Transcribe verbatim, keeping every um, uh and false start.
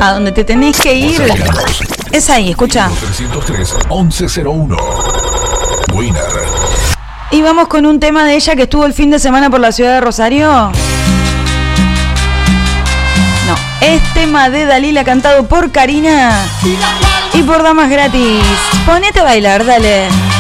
a donde te tenés que ir es ahí, escucha. trescientos tres, once cero uno. Winner. Y vamos con un tema de ella que estuvo el fin de semana por la ciudad de Rosario. No, es tema de Dalila cantado por Karina y por Damas Gratis. Ponete a bailar, dale.